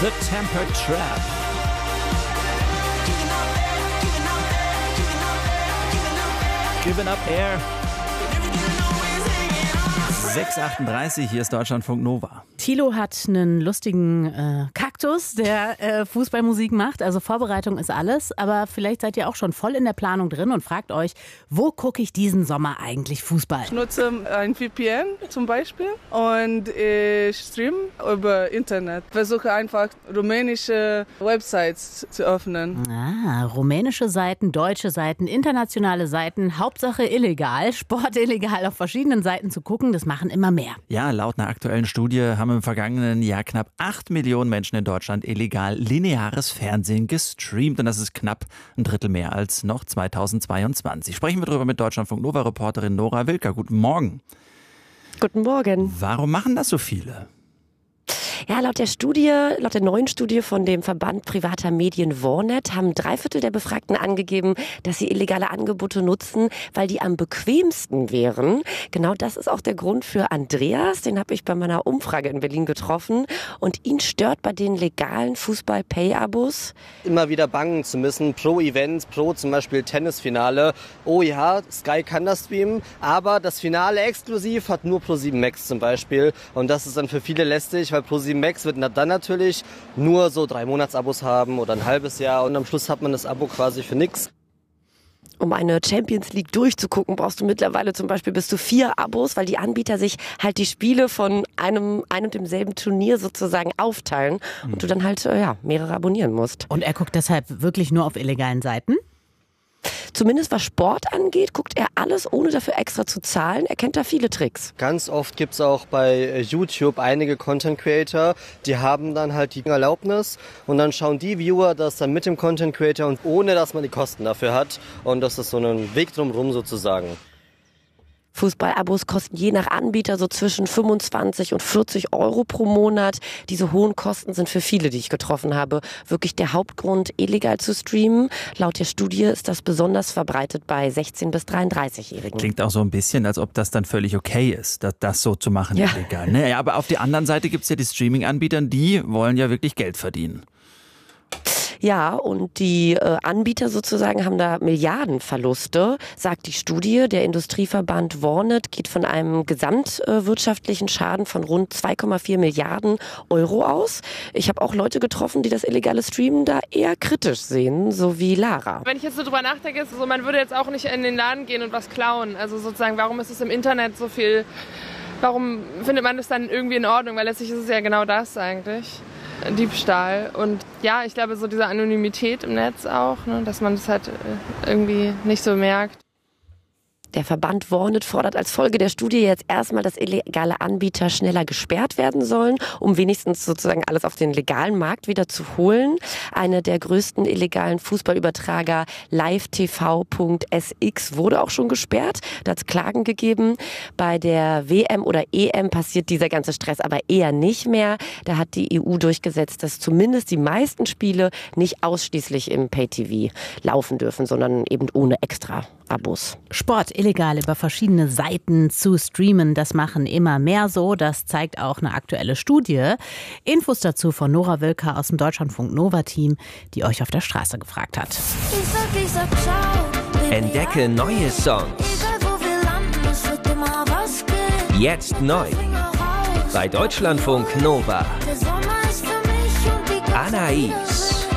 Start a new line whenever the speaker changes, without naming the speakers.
The Temper Trap. Giving Up Air. 6:38, hier ist Deutschlandfunk Nova.
Thilo hat einen lustigen Kaktus, der Fußballmusik macht. Also Vorbereitung ist alles. Aber vielleicht seid ihr auch schon voll in der Planung drin und fragt euch, wo gucke ich diesen Sommer eigentlich Fußball?
Ich nutze ein VPN zum Beispiel und ich streame über Internet. Versuche einfach rumänische Websites zu öffnen.
Ah, rumänische Seiten, deutsche Seiten, internationale Seiten. Hauptsache illegal, Sport illegal auf verschiedenen Seiten zu gucken, das machen immer mehr.
Ja, laut einer aktuellen Studie haben im vergangenen Jahr knapp 8 Millionen Menschen in Deutschland illegal lineares Fernsehen gestreamt. Und das ist knapp ein Drittel mehr als noch 2022. Sprechen wir darüber mit Deutschlandfunk-Nova-Reporterin Nora Wilker. Guten Morgen.
Guten Morgen.
Warum machen das so viele?
Ja, laut der neuen Studie von dem Verband privater Medien Warnet haben 3/4 der Befragten angegeben, dass sie illegale Angebote nutzen, weil die am bequemsten wären. Genau das ist auch der Grund für Andreas. Den habe ich bei meiner Umfrage in Berlin getroffen. Und ihn stört bei den legalen Fußball-Pay-Abos
immer wieder bangen zu müssen, pro Event, pro zum Beispiel Tennisfinale. Oh ja, Sky kann das streamen, aber das Finale exklusiv hat nur Pro7 Max zum Beispiel. Und das ist dann für viele lästig, weil Pro7 Max wird dann natürlich nur so 3 Monatsabos haben oder ein halbes Jahr und am Schluss hat man das Abo quasi für nichts.
Um eine Champions League durchzugucken, brauchst du mittlerweile zum Beispiel bis zu 4 Abos, weil die Anbieter sich halt die Spiele von einem und demselben Turnier sozusagen aufteilen und du dann halt mehrere abonnieren musst.
Und er guckt deshalb wirklich nur auf illegalen Seiten?
Zumindest was Sport angeht, guckt er alles, ohne dafür extra zu zahlen. Er kennt da viele Tricks.
Ganz oft gibt es auch bei YouTube einige Content Creator, die haben dann halt die Erlaubnis und dann schauen die Viewer das dann mit dem Content Creator und ohne, dass man die Kosten dafür hat. Und das ist so ein Weg drumherum sozusagen.
Fußballabos kosten je nach Anbieter so zwischen 25 und 40 Euro pro Monat. Diese hohen Kosten sind für viele, die ich getroffen habe, wirklich der Hauptgrund, illegal zu streamen. Laut der Studie ist das besonders verbreitet bei 16- bis 33-Jährigen.
Klingt auch so ein bisschen, als ob das dann völlig okay ist, das so zu machen, illegal. Naja, aber auf der anderen Seite gibt es ja die Streaming-Anbieter, die wollen ja wirklich Geld verdienen.
Ja, und die Anbieter sozusagen haben da Milliardenverluste, sagt die Studie. Der Industrieverband Warnet geht von einem gesamtwirtschaftlichen Schaden von rund 2,4 Milliarden Euro aus. Ich habe auch Leute getroffen, die das illegale Streamen da eher kritisch sehen, so wie Lara.
Wenn ich jetzt so drüber nachdenke, ist es so, man würde jetzt auch nicht in den Laden gehen und was klauen. Also sozusagen, warum ist es im Internet so viel, warum findet man das dann irgendwie in Ordnung? Weil letztlich ist es ja genau das eigentlich. Diebstahl. Und ja, ich glaube, so diese Anonymität im Netz auch, ne, dass man das halt irgendwie nicht so merkt.
Der Verband Warnet fordert als Folge der Studie jetzt erstmal, dass illegale Anbieter schneller gesperrt werden sollen, um wenigstens sozusagen alles auf den legalen Markt wieder zu holen. Eine der größten illegalen Fußballübertrager, livetv.sx, wurde auch schon gesperrt. Da hat es Klagen gegeben. Bei der WM oder EM passiert dieser ganze Stress aber eher nicht mehr. Da hat die EU durchgesetzt, dass zumindest die meisten Spiele nicht ausschließlich im Pay-TV laufen dürfen, sondern eben ohne extra Abos.
Sport illegal über verschiedene Seiten zu streamen, das machen immer mehr so. Das zeigt auch eine aktuelle Studie. Infos dazu von Nora Wilker aus dem Deutschlandfunk-Nova-Team, die euch auf der Straße gefragt hat.
Entdecke neue Songs. Jetzt neu. Bei Deutschlandfunk Nova. Anais.